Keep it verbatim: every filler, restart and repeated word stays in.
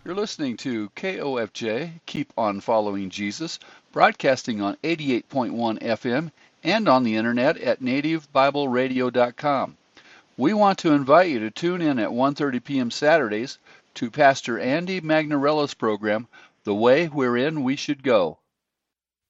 You're listening to K O F J, Keep On Following Jesus, broadcasting on eighty-eight point one F M and on the internet at native bible radio dot com. We want to invite you to tune in at one thirty p m Saturdays to Pastor Andy Magnarella's program, The Way Wherein We Should Go.